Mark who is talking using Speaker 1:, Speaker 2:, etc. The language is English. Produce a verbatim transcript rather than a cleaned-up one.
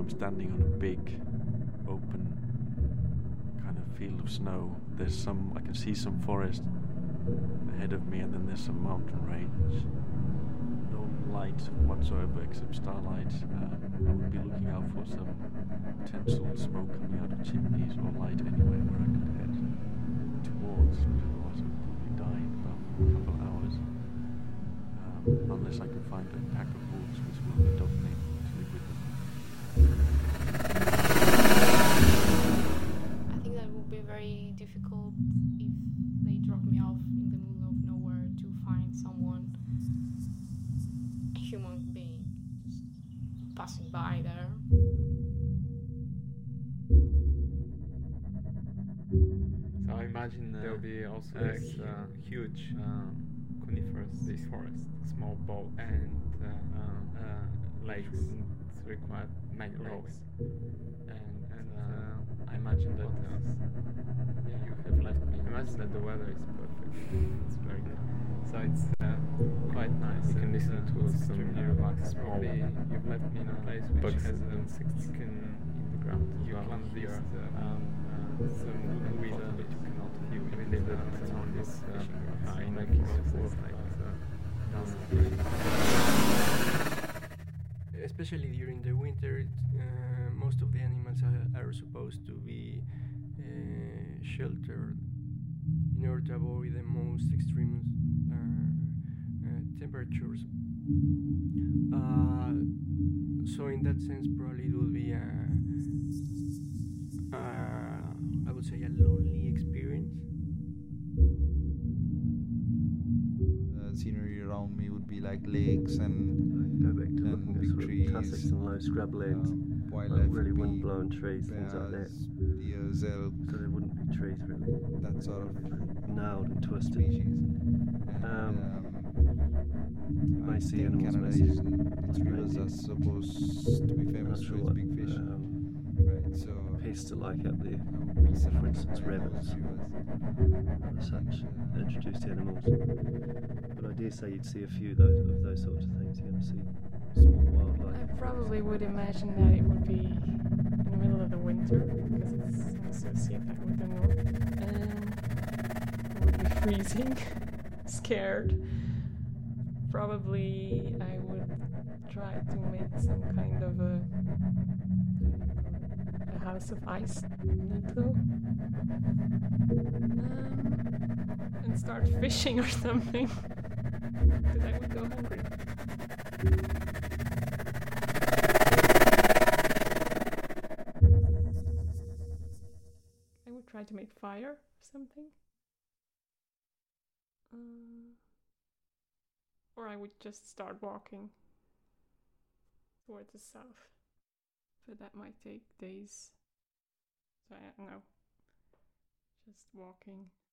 Speaker 1: standing on a big open kind of field of snow. There's some, I can see some forest ahead of me, and then there's some mountain range. No light whatsoever except starlight. Uh, I would be looking out for some potential smoke coming out of chimneys or light anywhere where I could head towards, because otherwise I would probably die in about a couple of hours. Um, unless I can find a pack of wolves which will adopt me to live with them.
Speaker 2: I think that would be very difficult if they drop me off in the middle of nowhere to find someone, a human being, just passing by there.
Speaker 3: So I imagine uh, there'll be also a this, uh, huge uh, coniferous this forest, small boat, and uh, uh, uh, lakes. It require many lakes, and, and uh, I imagine that uh, yeah, you have left me. I imagine that the weather is perfect. It's very good. So it's uh, quite nice. You can listen to some relaxed small. You've left me in a place which has a skin in the ground. You plant this um, uh, some weed that you cannot feel. I believe that it's on this uh, high like it's full of like
Speaker 4: especially during the winter, uh, most of the animals are, are supposed to be uh, sheltered in order to avoid the most extreme uh, uh, temperatures. Uh, so in that sense, probably it would be a, uh, I would say, a lonely experience.
Speaker 5: Uh, scenery around me would be like lakes and
Speaker 6: go back to
Speaker 5: and
Speaker 6: looking at
Speaker 5: big
Speaker 6: sort
Speaker 5: trees,
Speaker 6: of tussocks and low scrublands,
Speaker 5: uh,
Speaker 6: like
Speaker 5: wildlife
Speaker 6: really
Speaker 5: would be
Speaker 6: wind-blown trees, things like that.
Speaker 5: bears, deers, elk,
Speaker 6: So there wouldn't be trees really.
Speaker 5: that sort of
Speaker 6: Nailed and twisted.
Speaker 5: species. And,
Speaker 6: Um,
Speaker 5: um,
Speaker 6: may
Speaker 5: I
Speaker 6: see
Speaker 5: think
Speaker 6: animals
Speaker 5: Canada
Speaker 6: missing.
Speaker 5: is, its rivers are supposed to be
Speaker 6: I'm not
Speaker 5: famous for
Speaker 6: sure
Speaker 5: its
Speaker 6: what
Speaker 5: big fish,
Speaker 6: um,
Speaker 5: right? So
Speaker 6: pests are like up there.
Speaker 5: I would be
Speaker 6: For
Speaker 5: surrounded
Speaker 6: instance,
Speaker 5: by
Speaker 6: rabbits.
Speaker 5: those rivers.
Speaker 6: Other such
Speaker 5: And, uh,
Speaker 6: introduced animals. But I dare say you'd see a few of those, of those sorts of things. You're going to see small wildlife.
Speaker 7: I probably would imagine that it would be in the middle of the winter because it's associated with the north, and I would be freezing, scared. Probably I would try to make some kind of a, a house of ice, igloo, um, and start fishing or something, because I would go hungry. I would try to make fire or something. Um, or I would just start walking towards the south. But that might take days. So I don't know. Just walking